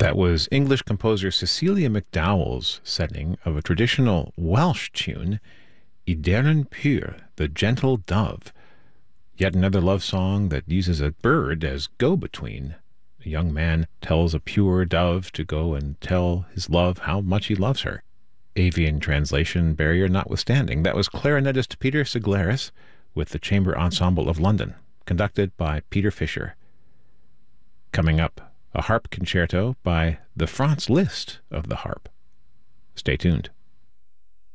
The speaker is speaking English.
That was English composer Cecilia McDowell's setting of a traditional Welsh tune, Ideren Pur, the Gentle Dove. Yet another love song that uses a bird as go-between. A young man tells a pure dove to go and tell his love how much he loves her. Avian translation barrier notwithstanding. That was clarinetist Peter Siglaris with the Chamber Ensemble of London, conducted by Peter Fisher. Coming up, a harp concerto by the Franz Liszt of the harp. Stay tuned.